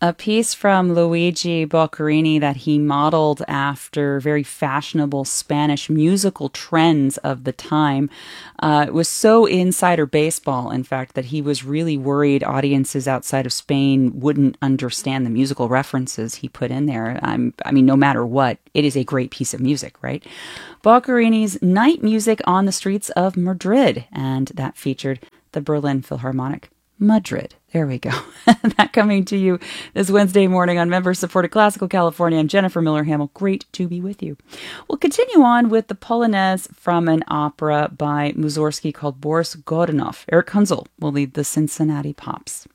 A piece from Luigi Boccherini that he modeled after very fashionable Spanish musical trends of the time. It was so insider baseball, in fact, that he was really worried audiences outside of Spain wouldn't understand the musical references he put in there. I mean, no matter what, it is a great piece of music, right? Boccherini's Night Music on the Streets of Madrid, and that featured the Berlin Philharmonic. Madrid. There we go. That coming to you this Wednesday morning on member-supported Classical California. I'm Jennifer Miller-Hamill. Great to be with you. We'll continue on with the Polonaise from an opera by Mussorgsky called Boris Godunov. Eric Kunzel will lead the Cincinnati Pops.